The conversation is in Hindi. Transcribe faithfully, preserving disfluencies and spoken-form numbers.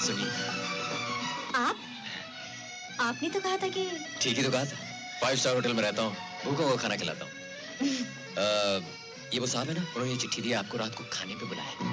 सुनिए। आप? आपने तो कहा था कि... ठीक ही तो कहा था। फाइव स्टार होटल में रहता हूँ, भूखों को खाना खिलाता हूँ। ये वो साहब है ना, उन्होंने ये चिट्ठी दी, आपको रात को खाने पे बुलाया।